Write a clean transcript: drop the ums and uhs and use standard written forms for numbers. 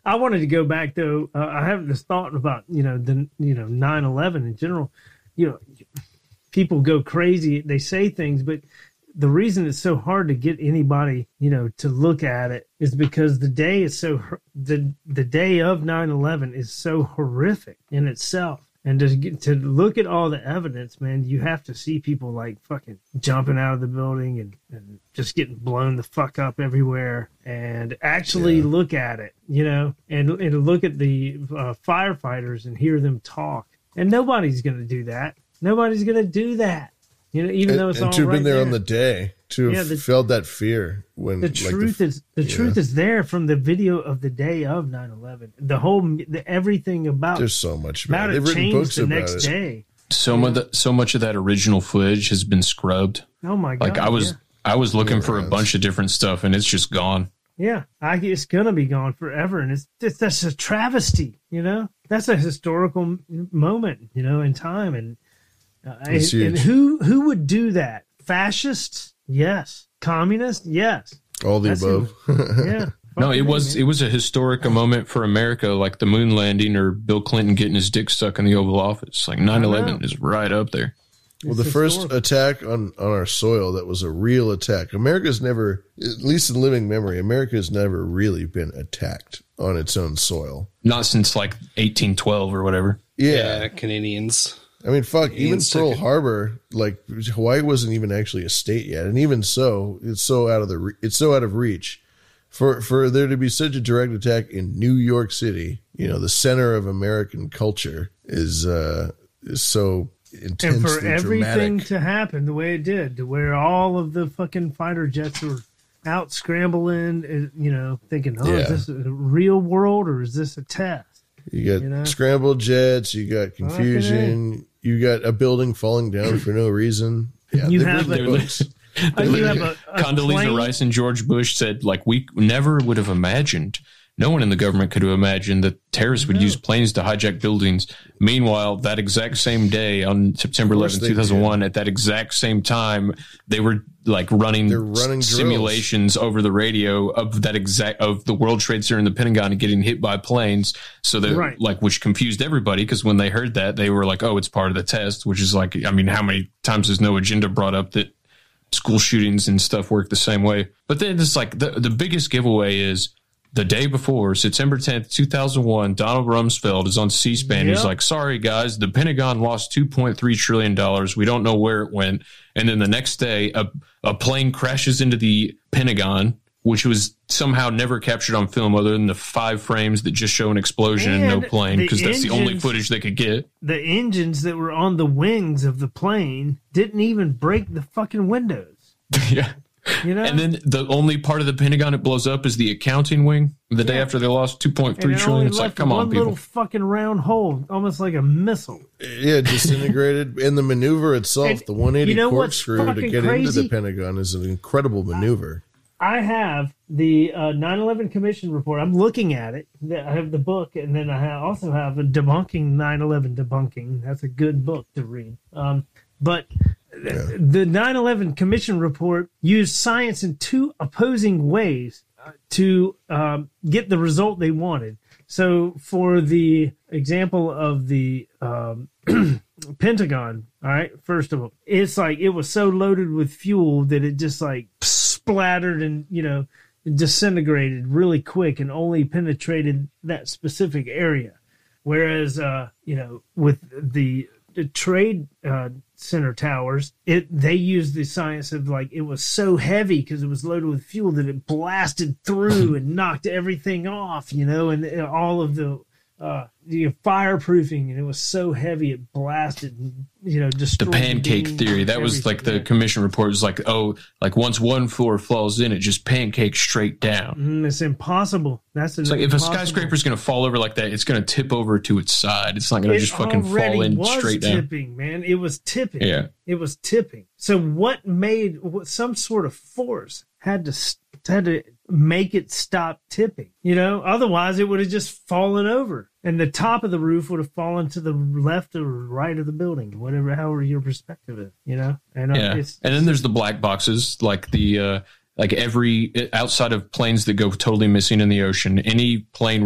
I wanted to go back though. I have this thought about, 9/11 in general. People go crazy. They say things, but the reason it's so hard to get anybody, to look at it is because the day is the day of 9/11 is so horrific in itself. And to look at all the evidence, man, you have to see people like fucking jumping out of the building and just getting blown the fuck up everywhere, and actually look at it, and look at the firefighters and hear them talk. And nobody's going to do that. Nobody's going to do that. Even though it's all right there. And to have been there on the day, to have felt that fear when the truth is there from the video of the day of 9/11. Everything about there's so much about it changed the next day. So much of that original footage has been scrubbed. Oh my god! Like I was looking for a bunch of different stuff, and it's just gone. Yeah, it's gonna be gone forever, and that's a travesty. That's a historical moment. In time, and who would do that? Fascists? Yes. Communists? Yes. All the above. Yeah. No, it was a historic moment for America, like the moon landing or Bill Clinton getting his dick stuck in the Oval Office. Like 9/11 is right up there. Well, the first attack on our soil that was a real attack. America's never, at least in living memory, America's never really been attacked on its own soil. Not since like 1812 or whatever. Yeah, Canadians. I mean, fuck, even Pearl Harbor, like Hawaii wasn't even actually a state yet, and even so, it's so out of reach for there to be such a direct attack in New York City. The center of American culture is so intensely and for everything dramatic to happen the way it did, to where all of the fucking fighter jets were out scrambling, thinking, is this a real world or is this a test? You got scrambled jets, you got confusion, you got a building falling down for no reason. Yeah, Condoleezza Rice and George Bush said, like, we never would have imagined, no one in the government could have imagined that terrorists would use planes to hijack buildings. Meanwhile, that exact same day on September 11, 2001, at that exact same time, they were like running simulations drills over the radio of the World Trade Center and the Pentagon and getting hit by planes. So that which confused everybody, because when they heard that, they were like, oh, it's part of the test, which is like, I mean, how many times has No Agenda brought up that school shootings and stuff work the same way? But then it's like the biggest giveaway is the day before, September 10th, 2001, Donald Rumsfeld is on C-SPAN. Yep. He's like, sorry, guys, the Pentagon lost $2.3 trillion. We don't know where it went. And then the next day, a plane crashes into the Pentagon, which was somehow never captured on film other than the 5 frames that just show an explosion and no plane, because that's the only footage they could get. The engines that were on the wings of the plane didn't even break the fucking windows. Yeah. And then the only part of the Pentagon it blows up is the accounting wing. The day after they lost $2.3 trillion, it's like, come on, people. One little fucking round hole, almost like a missile. Yeah, disintegrated. And the maneuver itself, the 180 corkscrew to get into the Pentagon, is an incredible maneuver. I have the 9/11 Commission report. I'm looking at it. I have the book, and then I also have a debunking 9/11 debunking. That's a good book to read. But the 9/11 Commission report used science in 2 opposing ways to get the result they wanted. So for the example of the Pentagon, all right, first of all, it's like it was so loaded with fuel that it just like splattered and, disintegrated really quick and only penetrated that specific area. Whereas, with the trade center towers, they used the science of like it was so heavy because it was loaded with fuel that it blasted through and knocked everything off, and all of the fireproofing, and it was so heavy it blasted and destroyed the pancake theory. That was like the commission report was like, once one floor falls in, it just pancakes straight down. It's impossible. It's like if a skyscraper is going to fall over like that, it's going to tip over to its side. It's not going to just fucking fall in straight down. Tipping, man. It was tipping. Yeah, it was tipping. So what some sort of force had to make it stop tipping, otherwise it would have just fallen over and the top of the roof would have fallen to the left or right of the building, however your perspective is, and and then there's the black boxes, like the every outside of planes that go totally missing in the ocean, any plane